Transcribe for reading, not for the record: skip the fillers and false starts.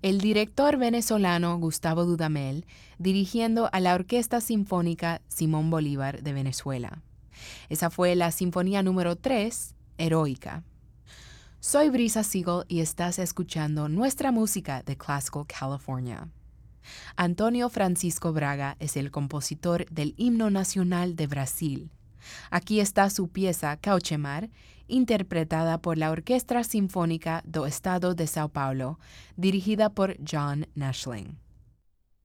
El director venezolano Gustavo Dudamel, dirigiendo a la Orquesta Sinfónica Simón Bolívar de Venezuela. Esa fue la Sinfonía número 3, Heroica. Soy Brisa Siegel y estás escuchando nuestra música de Classical California. Antonio Francisco Braga es el compositor del himno nacional de Brasil. Aquí está su pieza Cauchemar, interpretada por la Orquestra Sinfónica do Estado de São Paulo, dirigida por John Nashling.